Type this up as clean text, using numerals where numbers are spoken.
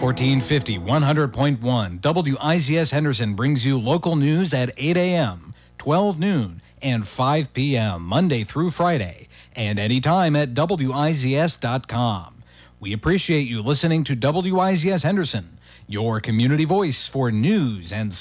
1450, 100.1 WIZS Henderson brings you local news at 8 a.m., 12 noon, and 5 p.m. Monday through Friday, and anytime at WIZS.com. We appreciate you listening to WIZS Henderson, your community voice for news and